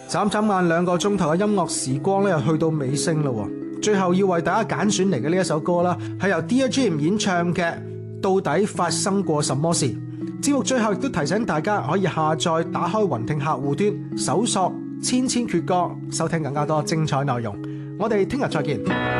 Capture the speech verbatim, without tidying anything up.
眨眨眼兩個鐘頭嘅音樂時光咧，又去到尾聲啦。最後要為大家揀選嚟嘅呢一首歌啦，係由 Dear Jim 演唱嘅《到底發生過什麼事》。節目最後亦都提醒大家可以下載打開雲聽客戶端，搜索千千闕歌，收聽更加多精彩內容。我哋聽日再見。